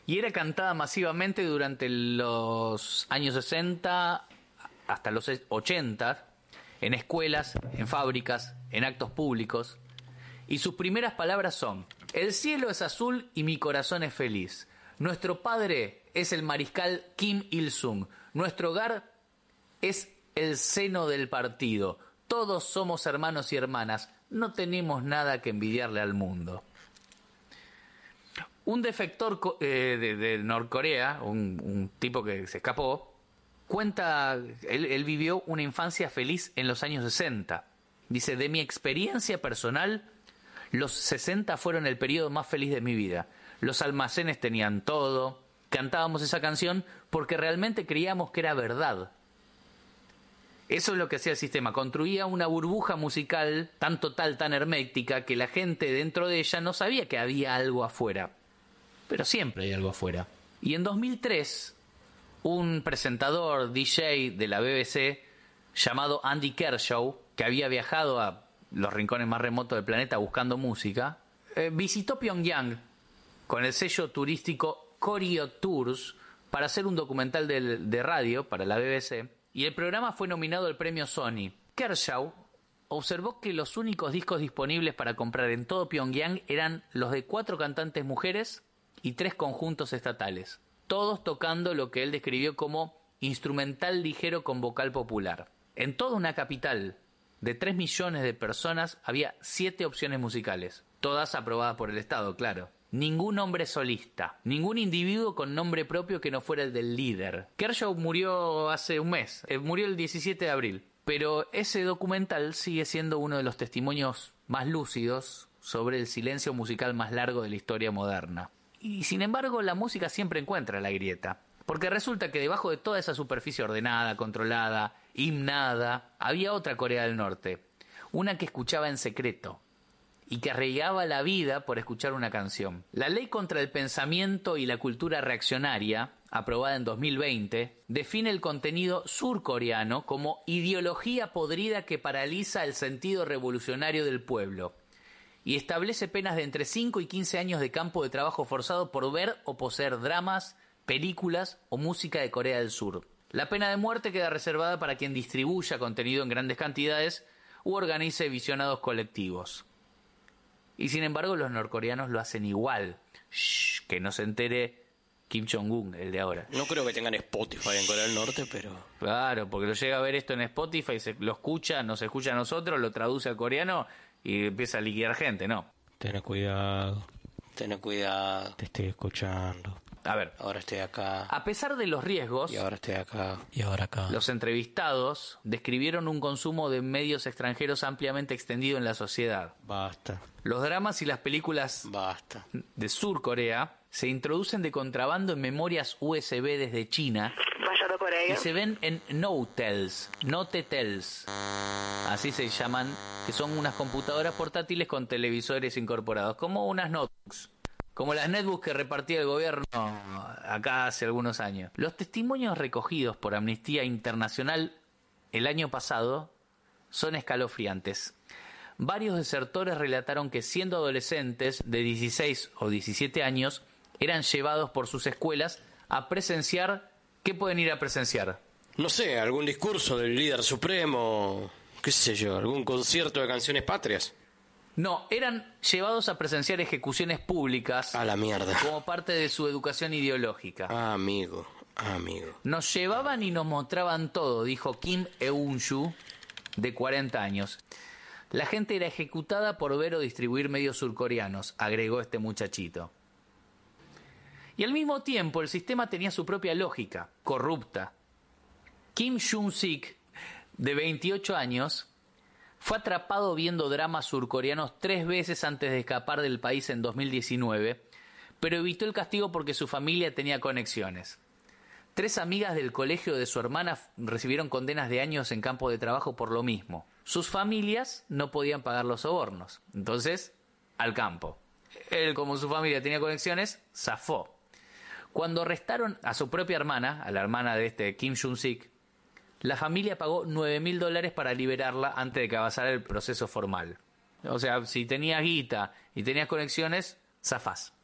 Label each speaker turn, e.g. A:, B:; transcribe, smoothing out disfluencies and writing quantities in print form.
A: y era cantada masivamente durante los años 60 hasta los 80, en escuelas, en fábricas, en actos públicos. Y sus primeras palabras son: el cielo es azul y mi corazón es feliz. Nuestro padre es el mariscal Kim Il-sung. Nuestro hogar es el seno del partido. Todos somos hermanos y hermanas. No tenemos nada que envidiarle al mundo. Un defector de Norcorea, un tipo que se escapó, cuenta, él vivió una infancia feliz en los años 60. Dice: de mi experiencia personal, los 60 fueron el periodo más feliz de mi vida. Los almacenes tenían todo. Cantábamos esa canción porque realmente creíamos que era verdad. Eso es lo que hacía el sistema. Construía una burbuja musical tan total, tan hermética, que la gente dentro de ella no sabía que había algo afuera. Pero siempre hay algo afuera. Y en 2003, un presentador DJ de la BBC llamado Andy Kershaw, que había viajado a los rincones más remotos del planeta buscando música, visitó Pyongyang con el sello turístico Koryo Tours para hacer un documental de radio para la BBC, y el programa fue nominado al premio Sony. Kershaw observó que los únicos discos disponibles para comprar en todo Pyongyang eran los de 4 cantantes mujeres y 3 conjuntos estatales, todos tocando lo que él describió como instrumental ligero con vocal popular. En toda una capital de 3 millones de personas había 7 opciones musicales, todas aprobadas por el Estado, claro. Ningún hombre solista, ningún individuo con nombre propio que no fuera el del líder. Kershaw murió hace un mes, murió el 17 de abril, pero ese documental sigue siendo uno de los testimonios más lúcidos sobre el silencio musical más largo de la historia moderna. Y sin embargo, la música siempre encuentra la grieta, porque resulta que debajo de toda esa superficie ordenada, controlada, himnada, había otra Corea del Norte, una que escuchaba en secreto y que arriesgaba la vida por escuchar una canción. La ley contra el pensamiento y la cultura reaccionaria, aprobada en 2020, define el contenido surcoreano como ideología podrida que paraliza el sentido revolucionario del pueblo, y establece penas de entre 5 y 15 años de campo de trabajo forzado por ver o poseer dramas, películas o música de Corea del Sur. La pena de muerte queda reservada para quien distribuya contenido en grandes cantidades u organice visionados colectivos. Y sin embargo los norcoreanos lo hacen igual. Shh, que no se entere Kim Jong-un, el de ahora.
B: No creo que tengan Spotify en Corea del Norte, pero...
A: Claro, porque lo llega a ver esto en Spotify, lo escucha, nos escucha a nosotros, lo traduce al coreano y empieza a liquidar gente, ¿no?
B: Ten cuidado. Te estoy escuchando.
A: A ver,
B: ahora estoy acá.
A: A pesar de los riesgos,
B: y ahora estoy acá. Y ahora acá.
A: Los entrevistados describieron un consumo de medios extranjeros ampliamente extendido en la sociedad.
B: Basta.
A: Los dramas y las películas de Surcorea se introducen de contrabando en memorias USB desde China y se ven en Notels, así se llaman, que son unas computadoras portátiles con televisores incorporados, como unas notebooks, como las netbooks que repartía el gobierno acá hace algunos años. Los testimonios recogidos por Amnistía Internacional el año pasado son escalofriantes. Varios desertores relataron que siendo adolescentes de 16 o 17 años eran llevados por sus escuelas a presenciar. ¿Qué pueden ir a presenciar?
B: No sé, algún discurso del líder supremo, qué sé yo, algún concierto de canciones patrias.
A: No, eran llevados a presenciar ejecuciones públicas.
B: A la mierda.
A: Como parte de su educación ideológica.
B: Amigo.
A: Nos llevaban y nos mostraban todo, dijo Kim Eun-ju, de 40 años. La gente era ejecutada por ver o distribuir medios surcoreanos, agregó este muchachito. Y al mismo tiempo el sistema tenía su propia lógica, corrupta. Kim Jung-sik, de 28 años, fue atrapado viendo dramas surcoreanos 3 veces antes de escapar del país en 2019, pero evitó el castigo porque su familia tenía conexiones. 3 amigas del colegio de su hermana recibieron condenas de años en campo de trabajo por lo mismo. Sus familias no podían pagar los sobornos, entonces al campo. Él, como su familia tenía conexiones, zafó. Cuando arrestaron a su propia hermana, a la hermana de Kim Jung-sik, la familia pagó $9.000 para liberarla antes de que avanzara el proceso formal. O sea, si tenías guita y tenías conexiones, zafás.